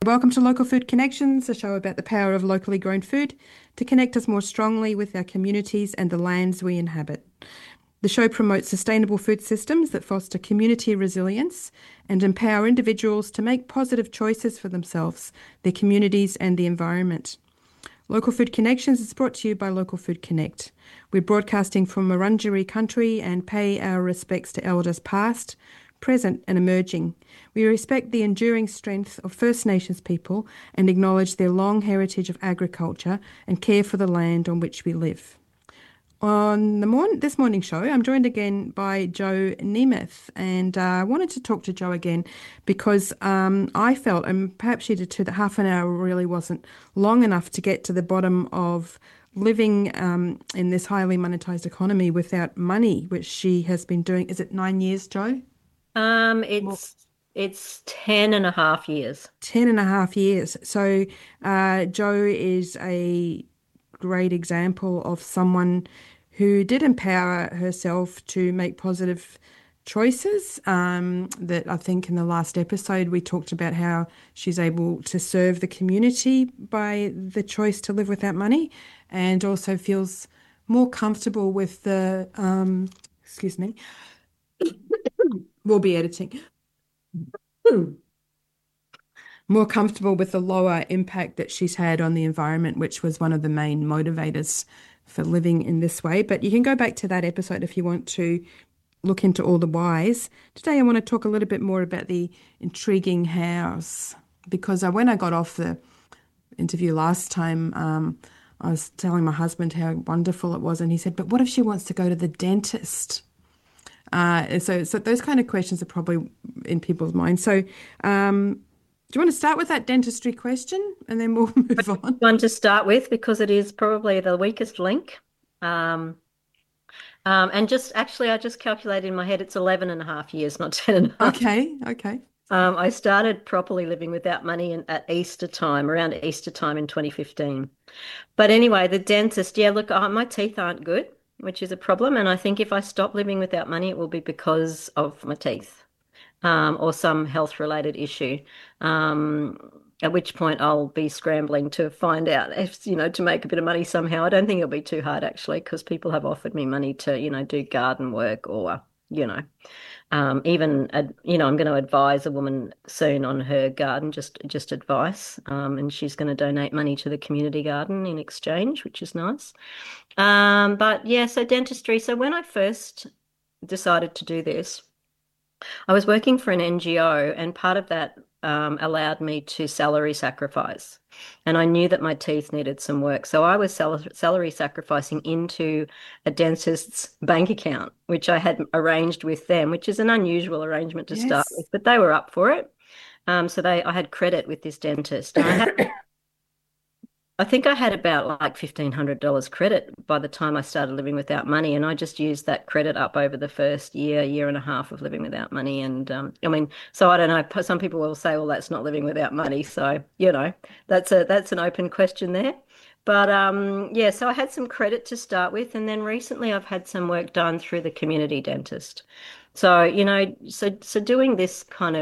Welcome to Local Food Connections, a show about the power of locally grown food to connect us more strongly with our communities and the lands we inhabit. The show promotes sustainable food systems that foster community resilience and empower individuals to make positive choices for themselves, their communities, and the environment. Local Food Connections is brought to you by Local Food Connect. We're broadcasting from Wurundjeri country and pay our respects to elders past, present and emerging. We respect the enduring strength of First Nations people and acknowledge their long heritage of agriculture and care for the land on which we live. On this morning's show, I'm joined again by Jo Nemeth, and I wanted to talk to Jo again because I felt, and perhaps she did too, that half an hour really wasn't long enough to get to the bottom of living in this highly monetized economy without money, which she has been doing. Is it 9 years, Jo? It's 10 and a half years. 10.5 years. So Jo is a great example of someone who did empower herself to make positive choices. That I think in the last episode we talked about how she's able to serve the community by the choice to live without money, and also feels more comfortable with the excuse me, we'll be editing. More comfortable with the lower impact that she's had on the environment, which was one of the main motivators for living in this way. But you can go back to that episode if you want to look into all the whys. Today, I want to talk a little bit more about the intriguing hows, because when I got off the interview last time, I was telling my husband how wonderful it was, and he said, "But what if she wants to go to the dentist?" So those kind of questions are probably in people's minds. So, do you want to start with that dentistry question and then we'll move on? One to start with because it is probably the weakest link. And just actually, I just calculated in my head it's 11 and a half years, not 10 and a half. Okay. I started properly living without money at Easter time, around Easter time in 2015. But anyway, the dentist, yeah, look, my teeth aren't good, which is a problem. And I think if I stop living without money, it will be because of my teeth. Or some health-related issue, at which point I'll be scrambling to find out if, to make a bit of money somehow. I don't think it'll be too hard actually, because people have offered me money to, do garden work or, even, I'm going to advise a woman soon on her garden, just advice, and she's going to donate money to the community garden in exchange, which is nice. But yeah, so dentistry. So when I first decided to do this, I was working for an NGO, and part of that allowed me to salary sacrifice. And I knew that my teeth needed some work. So I was salary sacrificing into a dentist's bank account, which I had arranged with them, which is an unusual arrangement to start Yes. with, but they were up for it. I had credit with this dentist. And I think I had about like $1,500 credit by the time I started living without money. And I just used that credit up over the first year and a half of living without money. And so I don't know, some people will say, well, that's not living without money. So, that's an open question there. But yeah, so I had some credit to start with. And then recently I've had some work done through the community dentist. So, so doing this kind of